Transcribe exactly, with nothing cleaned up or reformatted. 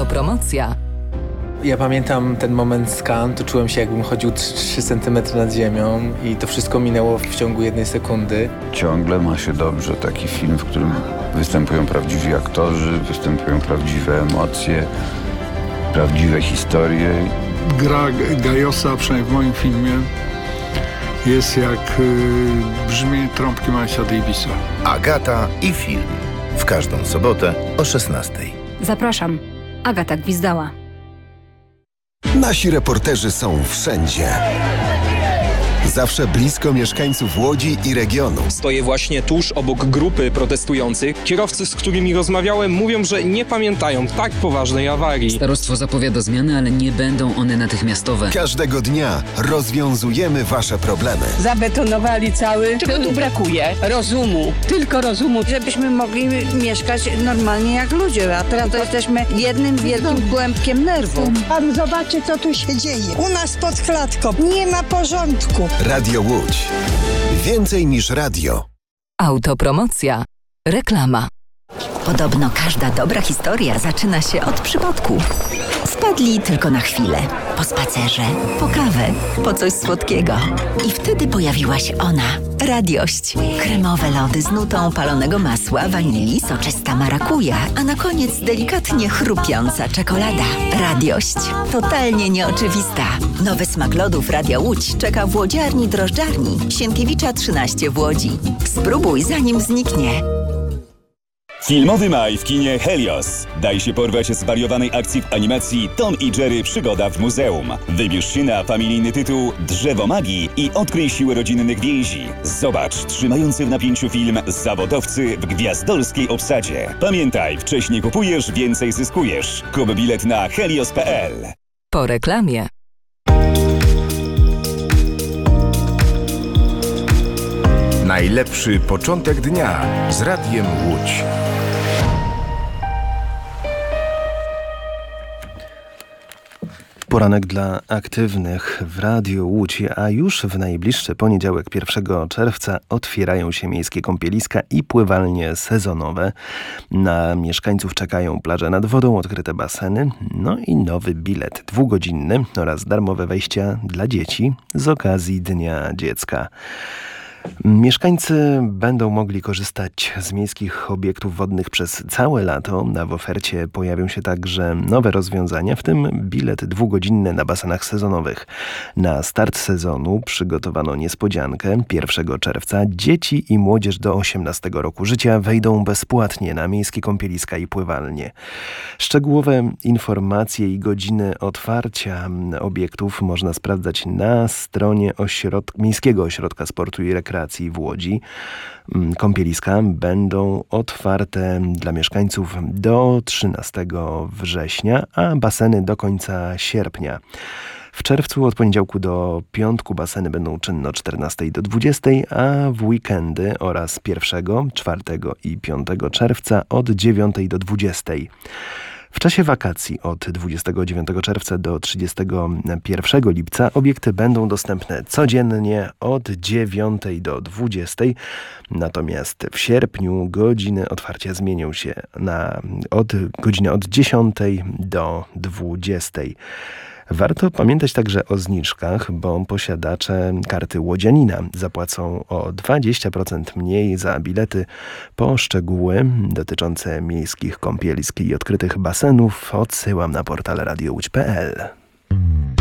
Autopromocja. Ja pamiętam ten moment z Cannes, to czułem się, jakbym chodził trzy centymetry nad ziemią i to wszystko minęło w ciągu jednej sekundy. Ciągle ma się dobrze. Taki film, w którym występują prawdziwi aktorzy, występują prawdziwe emocje, prawdziwe historie. Gra Gajosa, przynajmniej w moim filmie, jest jak y, brzmienie trąbki Milesa Davisa. Agata i film. W każdą sobotę o szesnastej. Zapraszam. Agata Gwizdała. Nasi reporterzy są wszędzie. Zawsze blisko mieszkańców Łodzi i regionu. Stoję właśnie tuż obok grupy protestujących. Kierowcy, z którymi rozmawiałem, mówią, że nie pamiętają tak poważnej awarii. Starostwo zapowiada zmiany, ale nie będą one natychmiastowe. Każdego dnia rozwiązujemy wasze problemy. Zabetonowali cały. Czego tu brakuje? Rozumu. Tylko rozumu. Żebyśmy mogli mieszkać normalnie jak ludzie, a teraz to jesteśmy jednym wielkim kłębkiem nerwów. Pan zobaczy, co tu się dzieje. U nas pod klatką nie ma porządku. Radio Łódź. Więcej niż radio. Autopromocja. Reklama. Podobno każda dobra historia zaczyna się od przypadku. Wpadli tylko na chwilę. Po spacerze, po kawę, po coś słodkiego. I wtedy pojawiła się ona. Radiość. Kremowe lody z nutą palonego masła, wanilii, soczysta marakuja, a na koniec delikatnie chrupiąca czekolada. Radiość. Totalnie nieoczywista. Nowy smak lodów Radia Łódź czeka w łodziarni drożdżarni Sienkiewicza trzynaście w Łodzi. Spróbuj, zanim zniknie. Filmowy maj w kinie Helios. Daj się porwać zwariowanej akcji w animacji Tom i Jerry Przygoda w muzeum. Wybierz się na familijny tytuł Drzewo Magii i odkryj siłę rodzinnych więzi. Zobacz trzymający w napięciu film Zawodowcy w gwiazdorskiej obsadzie. Pamiętaj, wcześniej kupujesz, więcej zyskujesz. Kup bilet na helios kropka p l. Po reklamie. Najlepszy początek dnia z Radiem Łódź. Poranek dla aktywnych w Radiu Łódź, a już w najbliższy poniedziałek pierwszego czerwca otwierają się miejskie kąpieliska i pływalnie sezonowe. Na mieszkańców czekają plaże nad wodą, odkryte baseny, no i nowy bilet dwugodzinny oraz darmowe wejścia dla dzieci z okazji Dnia Dziecka. Mieszkańcy będą mogli korzystać z miejskich obiektów wodnych przez całe lato. Na w ofercie pojawią się także nowe rozwiązania, w tym bilet dwugodzinny na basenach sezonowych. Na start sezonu przygotowano niespodziankę. pierwszego czerwca dzieci i młodzież do osiemnastego roku życia wejdą bezpłatnie na miejskie kąpieliska i pływalnie. Szczegółowe informacje i godziny otwarcia obiektów można sprawdzać na stronie ośrodka, Miejskiego Ośrodka Sportu i Rekreacji w Łodzi. Kąpieliska będą otwarte dla mieszkańców do trzynastego września, a baseny do końca sierpnia. W czerwcu od poniedziałku do piątku baseny będą czynne od czternastej do dwudziestej, a w weekendy oraz pierwszego, czwartego i piątego czerwca od dziewiątej do dwudziestej. W czasie wakacji od dwudziestego dziewiątego czerwca do trzydziestego pierwszego lipca obiekty będą dostępne codziennie od dziewiątej do dwudziestej, natomiast w sierpniu godziny otwarcia zmienią się na od godziny od dziesiątej do dwudziestej. Warto pamiętać także o zniżkach, bo posiadacze karty łodzianina zapłacą o dwadzieścia procent mniej za bilety. Po szczegóły dotyczące miejskich kąpielisk i odkrytych basenów odsyłam na portal radio łódź kropka p l.